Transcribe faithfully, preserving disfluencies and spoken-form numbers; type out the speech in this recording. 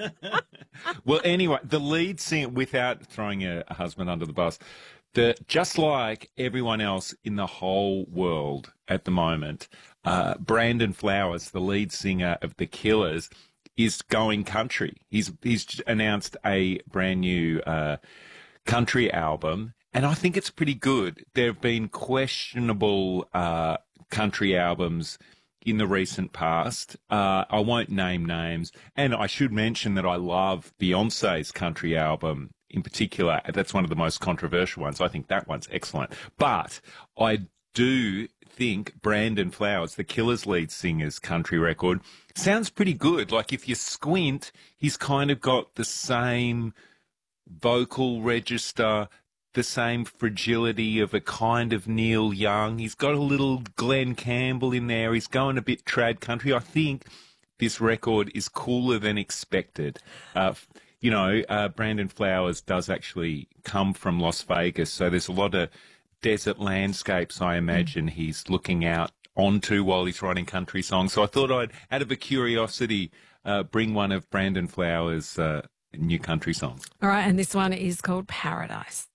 Well, anyway, the lead singer, without throwing a, a husband under the bus, the just like everyone else in the whole world at the moment, uh, Brandon Flowers, the lead singer of The Killers, is going country. He's he's announced a brand new uh, country album, and I think it's pretty good. There have been questionable uh, country albums in the recent past. Uh, I won't name names. And I should mention that I love Beyonce's country album in particular. That's one of the most controversial ones. I think that one's excellent. But I do think Brandon Flowers, the Killers lead singer's country record, sounds pretty good. Like if you squint, he's kind of got the same vocal register, the same fragility of a kind of Neil Young. He's got a little Glenn Campbell in there. He's going a bit trad country. I think this record is cooler than expected. Uh, you know, uh, Brandon Flowers does actually come from Las Vegas, so there's a lot of desert landscapes, I imagine, mm. he's looking out onto while he's writing country songs. So I thought I'd, out of a curiosity, uh, bring one of Brandon Flowers' uh, new country songs. All right, and this one is called Paradise.